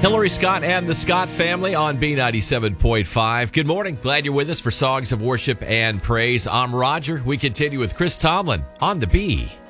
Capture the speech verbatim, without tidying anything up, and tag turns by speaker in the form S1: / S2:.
S1: Hillary Scott and the Scott family on B ninety-seven point five. Good morning. Glad you're with us for Songs of Worship and Praise. I'm Roger. We continue with Chris Tomlin on the B.